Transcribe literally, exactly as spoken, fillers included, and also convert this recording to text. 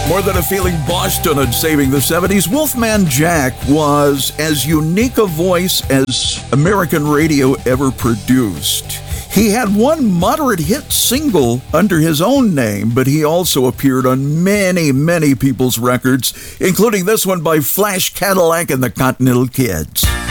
More Than a Feeling, Boston and Saving the seventies. Wolfman Jack was as unique a voice as American radio ever produced. He had one moderate hit single under his own name, but he also appeared on many, many people's records, including this one by Flash Cadillac and the Continental Kids.